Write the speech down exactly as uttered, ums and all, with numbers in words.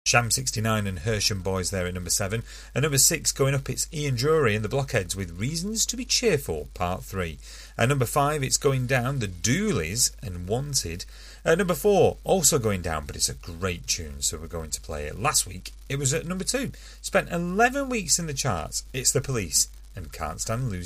Sham sixty-nine and Hersham Boys there at number seven. At number six, going up, it's Ian Drury and the Blockheads with Reasons to be Cheerful, Part three. At number five, it's going down, the Doolies and Wanted. At number four, also going down, but it's a great tune, so we're going to play it. Last week, it was at number two. Spent eleven weeks in the charts. It's The Police and Can't Stand Losing